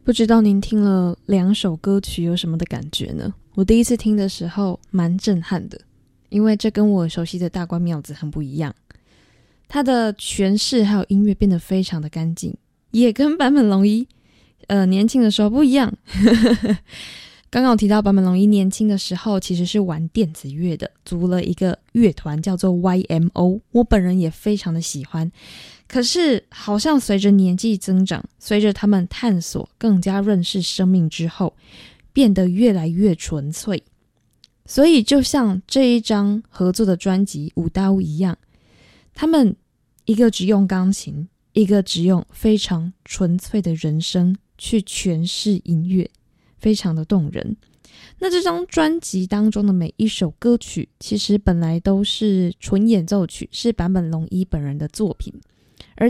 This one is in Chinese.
不知道您听了2首歌曲有什么的感觉呢？我第一次听的时候蛮震撼的，因为这跟我熟悉的大关妙子很不一样。它的诠释还有音乐变得非常的干净，也跟坂本龙一年轻的时候不一样。刚刚有提到坂本龙一年轻的时候其实是玩电子乐的，组了一个乐团叫做 YMO， 我本人也非常的喜欢。可是好像随着年纪增长，随着他们探索更加认识生命之后，变得越来越纯粹。所以就像这一张合作的专辑舞刀一样，他们一个只用钢琴，一个只用非常纯粹的人声去诠释音乐，非常的动人。那这张专辑当中的每一首歌曲其实本来都是纯演奏曲，是坂本龙一本人的作品，而